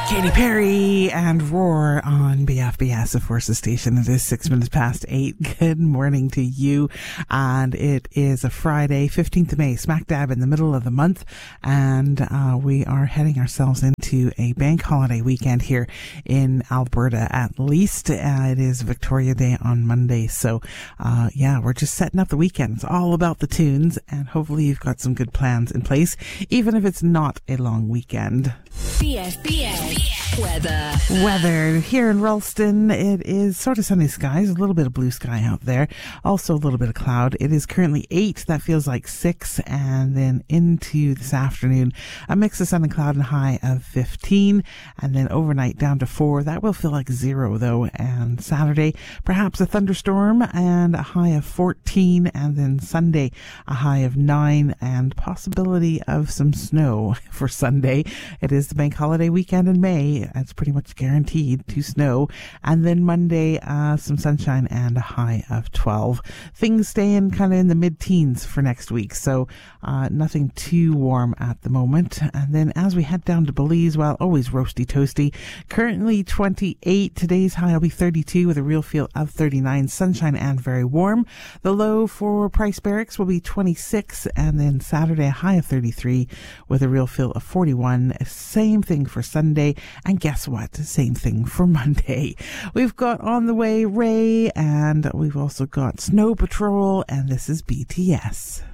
Katy Perry and Roar on BFBS, of Forces Station. It is 6 minutes past 8. Good morning to you. And it is a Friday, 15th of May, smack dab in the middle of the month. And we are heading ourselves into a bank holiday weekend here in Alberta, at least. It is Victoria Day on Monday. So, we're just setting up the weekend. It's all about the tunes. And hopefully you've got some good plans in place, even if it's not a long weekend. BFBS Weather here in Ralston. It is sort of sunny skies, a little bit of blue sky out there, also a little bit of cloud. It is currently 8, that feels like 6, and then into this afternoon a mix of sun and cloud and high of 15, and then overnight down to 4. That will feel like 0 though. And Saturday perhaps a thunderstorm and a high of 14, and then Sunday a high of 9 and possibility of some snow for Sunday. It is the bank holiday weekend in May. It's pretty much guaranteed to snow. And then Monday, some sunshine and a high of 12. Things staying kind of in the mid-teens for next week. So nothing too warm at the moment. And then as we head down to Belize, well, always roasty toasty. Currently 28. Today's high will be 32 with a real feel of 39. Sunshine and very warm. The low for Price Barracks will be 26. And then Saturday, a high of 33 with a real feel of 41. Same thing for Sunday. And guess what? Same thing for Monday. We've got On the Way Ray, and we've also got Snow Patrol, and this is BTS.